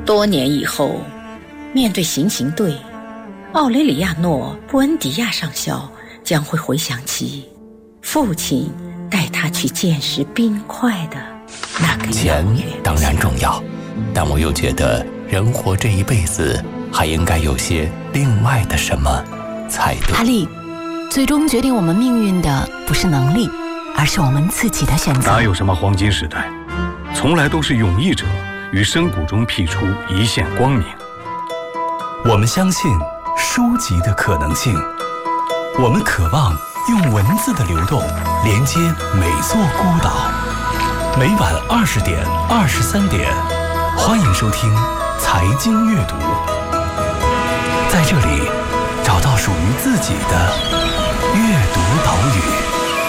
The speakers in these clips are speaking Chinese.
多年以后，面对行刑队，奥雷里亚诺·布恩迪亚上校将会回想起父亲带他去见识冰块的那个钱当然重要，但我又觉得人活这一辈子还应该有些另外的什么才对。 阿丽，最终决定我们命运的不是能力，而是我们自己的选择。 哪有什么黄金时代，从来都是勇毅者于深谷中辟出一线光明。 我们相信书籍的可能性，我们渴望用文字的流动连接每座孤岛。每晚20点、23点，欢迎收听财经阅读，在这里找到属于自己的阅读岛屿。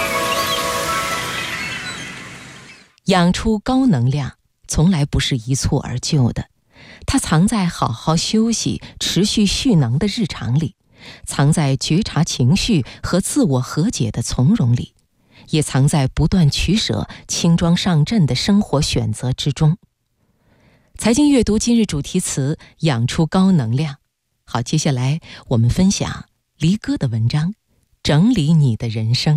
养出高能量从来不是一蹴而就的，它藏在好好休息、持续蓄能的日常里，藏在觉察情绪和自我和解的从容里，也藏在不断取舍、轻装上阵的生活选择之中。财经阅读今日主题词：养出高能量。好，接下来我们分享黎哥的文章《整理你的人生》。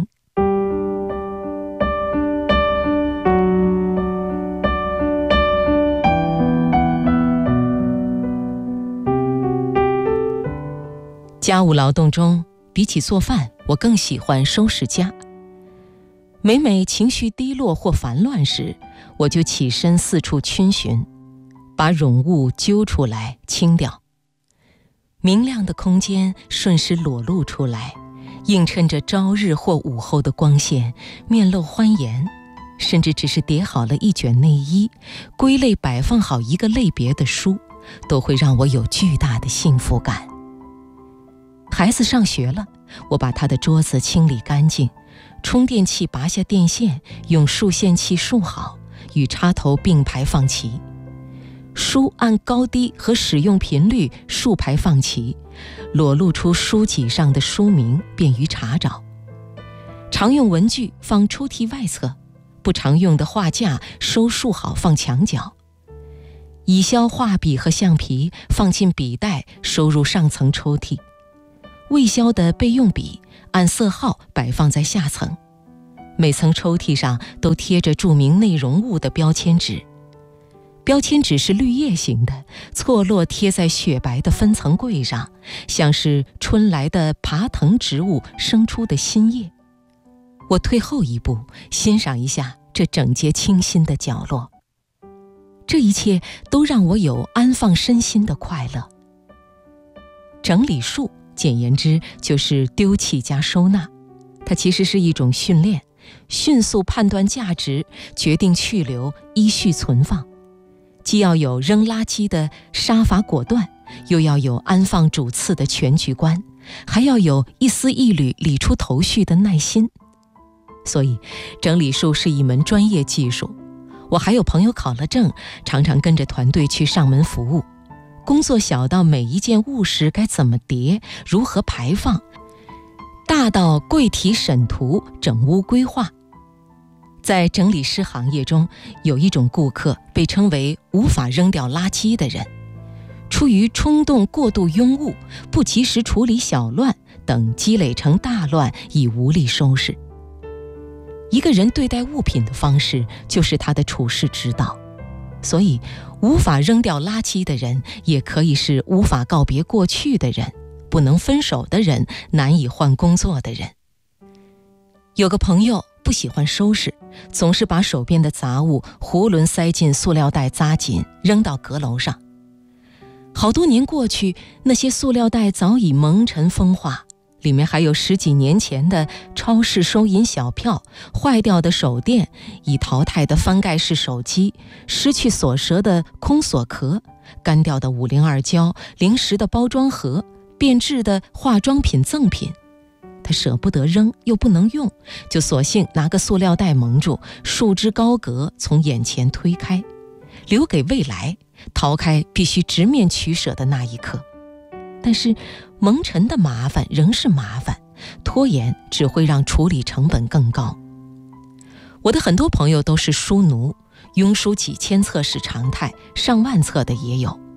家务劳动中，比起做饭，我更喜欢收拾家。每每情绪低落或烦乱时，我就起身四处逡巡，把冗物揪出来清掉。明亮的空间瞬时裸露出来，映衬着朝日或午后的光线，面露欢颜。甚至只是叠好了一卷内衣，归类摆放好一个类别的书，都会让我有巨大的幸福感。孩子上学了，我把他的桌子清理干净，充电器拔下电线，用束线器束好，与插头并排放齐。书按高低和使用频率竖排放齐，裸露出书脊上的书名，便于查找。常用文具放抽屉外侧，不常用的画架收束好放墙角。已销画笔和橡皮放进笔袋，收入上层抽屉。未销的备用笔按色号摆放在下层，每层抽屉上都贴着注明内容物的标签纸。标签纸是绿叶型的，错落贴在雪白的分层柜上，像是春来的爬藤植物生出的新叶。我退后一步，欣赏一下这整洁清新的角落。这一切都让我有安放身心的快乐。整理术简言之就是丢弃加收纳，它其实是一种训练，迅速判断价值，决定去留，依序存放。既要有扔垃圾的杀伐果断，又要有安放主次的全局观，还要有一丝一缕理出头绪的耐心。所以整理术是一门专业技术，我还有朋友考了证，常常跟着团队去上门服务。工作小到每一件物事该怎么叠，如何排放，大到柜体审图、整屋规划。在整理师行业中，有一种顾客被称为无法扔掉垃圾的人，出于冲动过度拥物、不及时处理小乱等，积累成大乱，已无力收拾。一个人对待物品的方式，就是他的处世之道。所以无法扔掉垃圾的人，也可以是无法告别过去的人，不能分手的人，难以换工作的人。有个朋友不喜欢收拾，总是把手边的杂物囫囵塞进塑料袋扎紧，扔到阁楼上。好多年过去，那些塑料袋早已蒙尘风化，里面还有10几年前的超市收银小票、坏掉的手电、已淘汰的翻盖式手机、失去锁舌的空锁壳、干掉的502胶、零食的包装盒、变质的化妆品赠品。他舍不得扔又不能用，就索性拿个塑料袋蒙住，束之高阁，从眼前推开，留给未来，逃开必须直面取舍的那一刻。但是蒙尘的麻烦仍是麻烦，拖延只会让处理成本更高。我的很多朋友都是书奴，庸书几千册是常态，上万册的也有。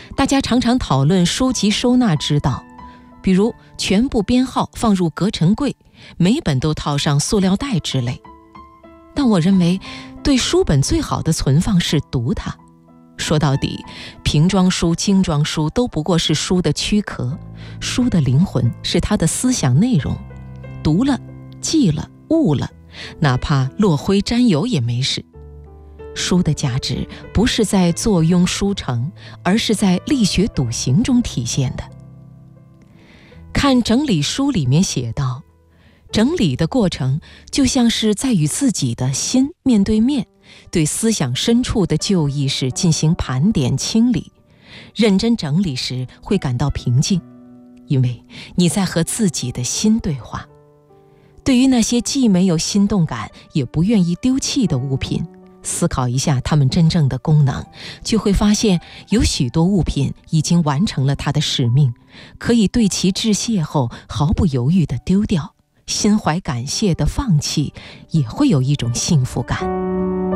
大家常常讨论书籍收纳之道，比如全部编号放入隔尘柜，每本都套上塑料袋之类。但我认为，对书本最好的存放是读它。说到底，瓶装书、精装书都不过是书的躯壳，书的灵魂是它的思想内容。读了、记了、悟了，哪怕落灰沾油也没事。书的价值不是在坐拥书城，而是在力学笃行中体现的。看整理书里面写道，整理的过程就像是在与自己的心面对面，对思想深处的旧意识进行盘点清理。认真整理时会感到平静，因为你在和自己的心对话。对于那些既没有心动感也不愿意丢弃的物品，思考一下它们真正的功能，就会发现有许多物品已经完成了它的使命，可以对其致谢后毫不犹豫地丢掉，心怀感谢地放弃，也会有一种幸福感。